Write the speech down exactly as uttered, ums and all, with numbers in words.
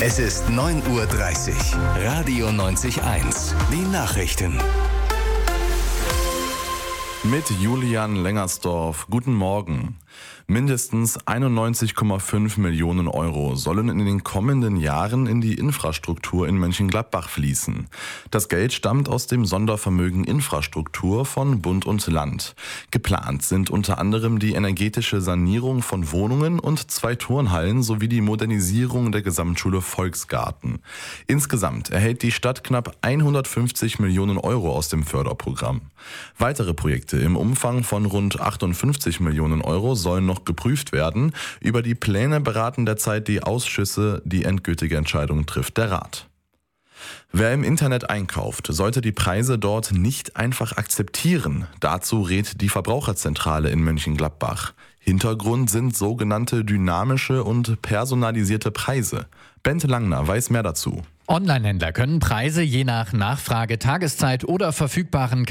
Es ist neun Uhr dreißig. Radio neunzig eins. Die Nachrichten. Mit Julian Lengersdorf. Guten Morgen. Mindestens einundneunzig Komma fünf Millionen Euro sollen in den kommenden Jahren in die Infrastruktur in Mönchengladbach fließen. Das Geld stammt aus dem Sondervermögen Infrastruktur von Bund und Land. Geplant sind unter anderem die energetische Sanierung von Wohnungen und zwei Turnhallen sowie die Modernisierung der Gesamtschule Volksgarten. Insgesamt erhält die Stadt knapp hundertfünfzig Millionen Euro aus dem Förderprogramm. Weitere Projekte im Umfang von rund achtundfünfzig Millionen Euro sollen noch geprüft werden. Über die Pläne beraten derzeit die Ausschüsse, die endgültige Entscheidung trifft der Rat. Wer im Internet einkauft, sollte die Preise dort nicht einfach akzeptieren. Dazu rät die Verbraucherzentrale in Mönchengladbach. Hintergrund sind sogenannte dynamische und personalisierte Preise. Bente Langner weiß mehr dazu. Onlinehändler können Preise je nach Nachfrage, Tageszeit oder verfügbaren